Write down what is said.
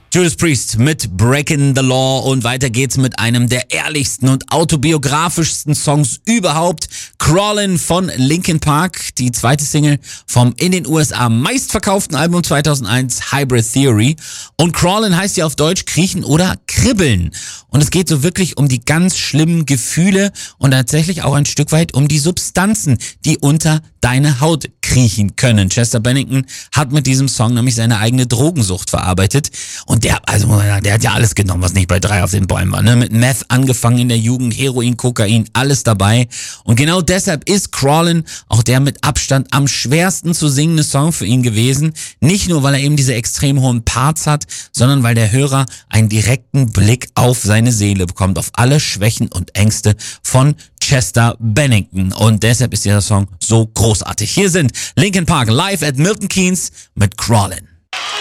Judas Priest mit Breaking the Law und weiter geht's mit einem der ehrlichsten und autobiografischsten Songs überhaupt. Crawlin' von Linkin Park, die zweite Single vom in den USA meistverkauften Album 2001, Hybrid Theory. Und Crawlin' heißt ja auf Deutsch kriechen oder kribbeln. Und es geht so wirklich um die ganz schlimmen Gefühle und tatsächlich auch ein Stück weit um die Substanzen, die unter deine Haut kriechen können. Chester Bennington hat mit diesem Song nämlich seine eigene Drogensucht verarbeitet. Und der hat ja alles genommen, was nicht bei 3 auf den Bäumen war. Ne? Mit Meth angefangen in der Jugend, Heroin, Kokain, alles dabei. Und genau deshalb ist Crawlin' auch der mit Abstand am schwersten zu singende Song für ihn gewesen. Nicht nur, weil er eben diese extrem hohen Parts hat, sondern weil der Hörer einen direkten Blick auf seine Seele bekommt, auf alle Schwächen und Ängste von Chester Bennington. Und deshalb ist dieser Song so großartig. Hier sind Linkin Park live at Milton Keynes mit Crawlin'.